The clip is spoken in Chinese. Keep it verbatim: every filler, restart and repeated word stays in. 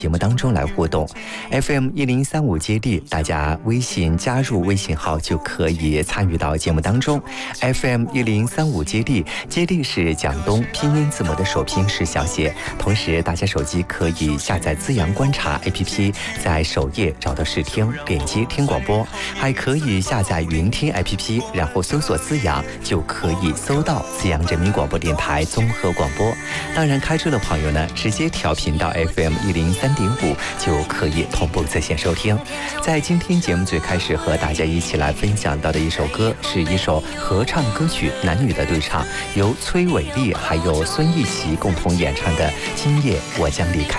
节目当中来互动 ，F M 一零三五接力，大家微信加入微信号就可以参与到节目当中。F M 一零三五接力，接力是蒋东拼音字母的首拼是小写。同时，大家手机可以下载资阳观察 A P P， 在首页找到试听，点击听广播，还可以下载云听 A P P， 然后搜索资阳就可以搜到资阳人民广播电台综合广播。当然，开车的朋友呢，直接调频到 F M 一零三点五就可以同步在线收听。在今天节目最开始和大家一起来分享到的一首歌，是一首合唱歌曲，男女的对唱，由崔伟丽还有孙艺琪共同演唱的《今夜我将离开》。